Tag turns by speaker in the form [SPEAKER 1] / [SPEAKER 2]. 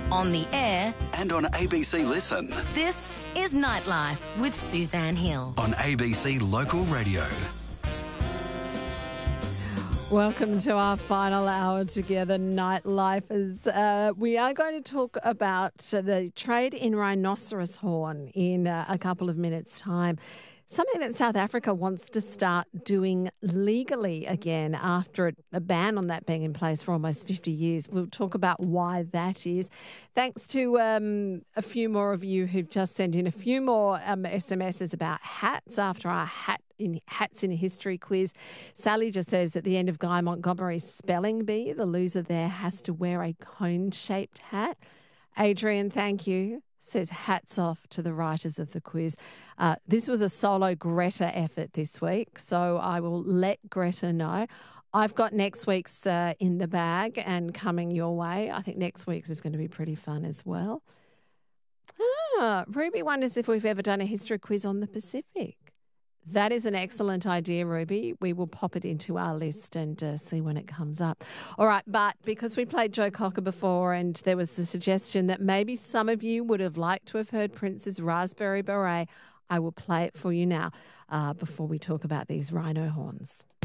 [SPEAKER 1] on the air,
[SPEAKER 2] and on ABC Listen.
[SPEAKER 1] this is Nightlife with Suzanne Hill.
[SPEAKER 2] On ABC Local Radio.
[SPEAKER 3] Welcome to our final hour together, Nightlifers. We are going to talk about the trade in rhinoceros horn in a couple of minutes' time. Something that South Africa wants to start doing legally again after a ban on that being in place for almost 50 years. We'll talk about why that is. Thanks to a few more of you who've just sent in a few more SMSs about hats after our Hats in History quiz. Sally just says at the end of Guy Montgomery's spelling bee, the loser there has to wear a cone-shaped hat. Adrian, thank you, says hats off to the writers of the quiz. This was a solo Greta effort this week, so I will let Greta know. I've got next week's in the bag and coming your way. I think next week's is going to be pretty fun as well. Ruby wonders if we've ever done a history quiz on the Pacific. That is an excellent idea, Ruby. We will pop it into our list and see when it comes up. All right, but because we played Joe Cocker before and there was the suggestion that maybe some of you would have liked to have heard Prince's Raspberry Beret, I will play it for you now before we talk about these rhino horns.